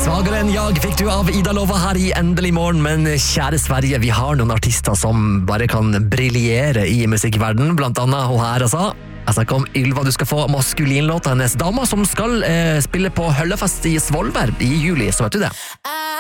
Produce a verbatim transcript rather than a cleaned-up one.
Svagere enn jag fikk du av Ida Lova her i Endelig morgen, men kjære Sverige, vi har noen artister som bare kan briljere i musikkverden, blant annet hun her altså. Jeg snakker om Ylva, du skal få maskulinlåt av hennes dama som skal eh, spille på Høllefest i Svolvær i juli, så vet du det.